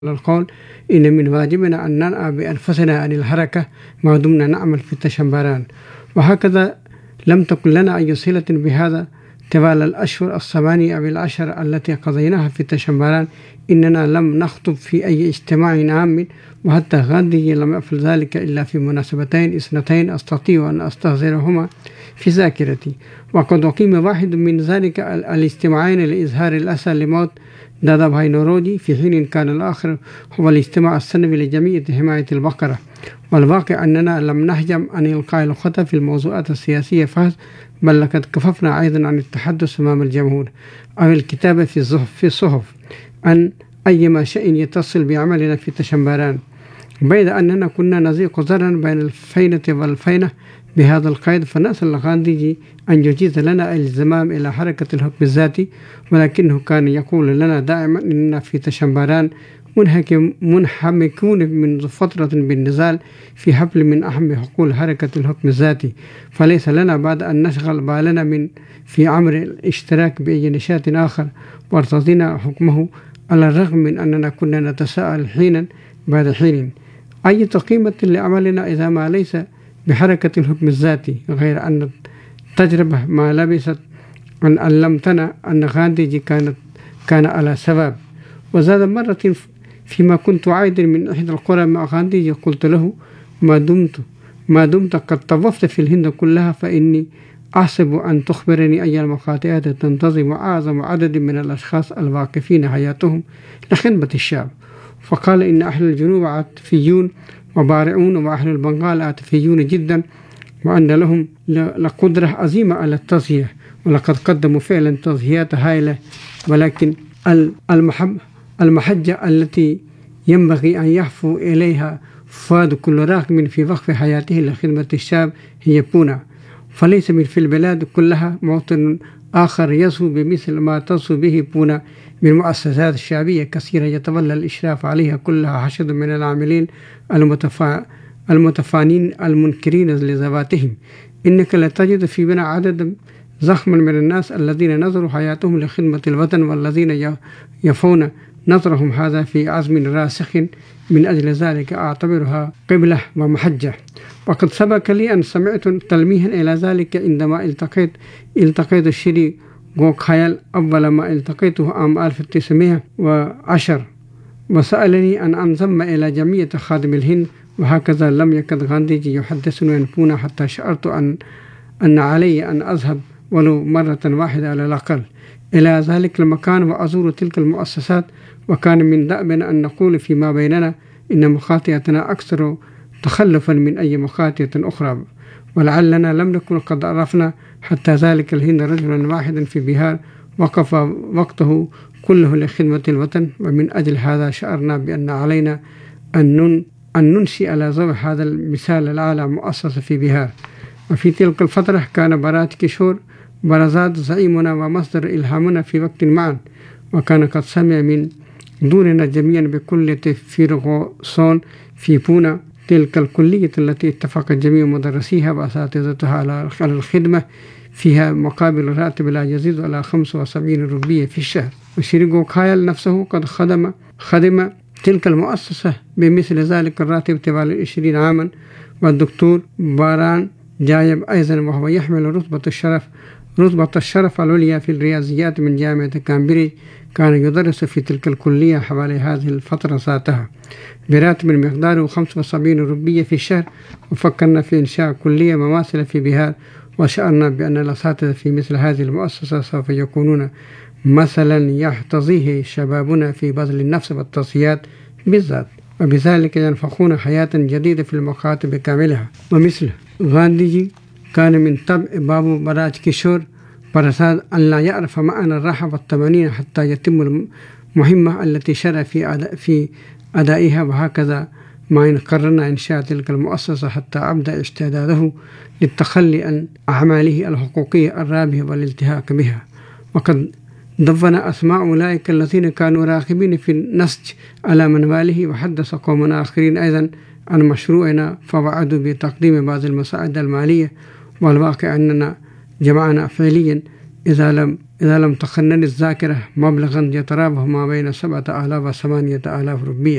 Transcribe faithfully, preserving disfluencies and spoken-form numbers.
القول إن من واجبنا أن ننأى بأنفسنا عن الحركة ما دمنا نعمل في التشمبران، وهكذا لم تكن لنا أي صلة بهذا طوال الأشهر الثمانية أو العشر التي قضيناها في التشمبران. إننا لم نخطب في أي اجتماع عام، وحتى غاندي لم يفعل ذلك إلا في مناسبتين اثنتين أستطيع أن أستحضرهما في ذاكرتي، وقد أقيم واحد من ذلك الاجتماعين لإظهار الأسى لموت دادا بهاي نوروجي، في حين كان الآخر هو الاجتماع السنوي لجمعية حماية البقرة. والواقع أننا لم نهجم عن إلقاء الخطأ في الموضوعات السياسية فحسب، بل لقد كففنا أيضا عن التحدث أمام الجمهور أو الكتابة في الصحف في الصحف عن أي شيء يتصل بعملنا في تشمبران، بيد أننا كنا نزيق زرا بين الفينة والفينة بهذا القيد. فنسأل غانديجي أن يجيز لنا الزمام إلى حركة الحكم الذاتي، ولكنه كان يقول لنا دائما إننا في تشمبران منحمكون منذ فترة بالنزال في حفل من أهم حقول حركة الحكم الذاتي، فليس لنا بعد أن نشغل بالنا من في أمر الاشتراك بأي نشاط آخر، وارتضينا حكمه على الرغم من أننا كنا نتساءل حينا بعد حين أي قيمة لعملنا إذا ما ليس بحركة الحكم الذاتي، غير أن التجربة ما لبست أن علمتنا أن غانديجي كانت كان على سبب. وزاد مرة فيما كنت عائدا من إحدى القرى مع غانديجي قلت له: ما دمت ما دمت قد طوفت في الهند كلها، فإني أحسب أن تخبرني أي المقاطعات تنتظم أعظم عدد من الأشخاص الواقفين حياتهم لخدمة الشعب. فقال: إن أهل الجنوب عاطفيون وبارعون، وأهل البنغال عاطفيون جدا، وأن لهم لقدرة عظيمة على التضحية، ولقد قدموا فعلا تضحيات هائلة، ولكن المحجة التي ينبغي أن يحفو إليها فؤاد كل راغب في وقف حياته لخدمة الشعب هي بونا، فليس من في البلاد كلها موطن آخر يصو بمثل ما تصو به بونا من مؤسسات شعبية كثيرة يتولى الإشراف عليها كلها حشد من العاملين المتفا... المتفانين المنكرين لذواتهم. إنك لا تجد في بنا عدد ضخم من الناس الذين نظروا حياتهم لخدمة الوطن، والذين يفون نظرهم هذا في عزم راسخ. من أجل ذلك أعتبرها قبلة ومحجة. وقد سبق لي أن سمعت تلميحا إلى ذلك عندما التقيت التقيت الشري غوكهايل أول ما التقيته عام ألف وتسعمائة وعشرة، وسألني أن أنضم إلى جمعية خادم الهند. وهكذا لم يكد غانديجي يحدثني عن بونا حتى شعرت أن أن علي أن أذهب ولو مرة واحدة على الأقل إلى ذلك المكان وأزور تلك المؤسسات. وكان من دأبنا أن نقول فيما بيننا إن مخاطئتنا أكثر تخلفا من أي مخاطئة أخرى، ولعلنا لم نكن قد عرفنا حتى ذلك الهند رجلا واحدا في بيهار وقف وقته كله لخدمة الوطن. ومن أجل هذا شعرنا بأن علينا أن أن ننشئ على ضوء هذا المثال الأعلى مؤسسة في بيهار. وفي تلك الفترة كان برات كيشور برزاد زعيمنا ومصدر إلهامنا في وقت معا، وكان قد سمع من دوننا جميعا بكلية فيرغسون في بونا، تلك الكلية التي اتفق جميع مدرسيها وأساتذتها على الخدمة فيها مقابل راتب لا يزيد على خمسة وسبعين روبية في الشهر. وشري غوكهايل نفسه قد خدم خدم تلك المؤسسة بمثل ذلك الراتب طوال عشرين عاما. والدكتور باران جايب أيضا، وهو يحمل رتبة الشرف رتبة الشرف العليا في الرياضيات من جامعة كامبريدج، كان يدرس في تلك الكلية حوالي هذه الفترة ذاتها براتب مقداره خمسة وسبعين روبية في الشهر. وفكرنا في إنشاء كلية مماثلة في بيهار، وشعرنا بأن الأساتذة في مثل هذه المؤسسة سوف يكونون مثلا يحتضيه شبابنا في بذل النفس والتصفيات بالذات، وبذلك ينفخون حياة جديدة في المكاتب كاملها. ومثل غانديجي كان من طبع بابو براج كيشور برساد أن لا يعرف معنى الراحة والطمأنينة حتى يتم المهمة التي شرع في أداء في أدائها. وهكذا ما إن قررنا إنشاء تلك المؤسسة حتى أبدأ استعداده للتخلي عن أعماله الحقوقية الرابحة والالتهاك بها. وقد دفن أسماء أولئك الذين كانوا راغبين في النسج على منواله. وحدث قومنا آخرين أيضا عن مشروعنا فوعدوا بتقديم بعض المساعدة المالية، والواقع أننا جمعنا فعليا إذا لم إذا لم تخنن الذاكرة مبلغا يترابه ما بين سبعة آلاف وثمانية آلاف ربية.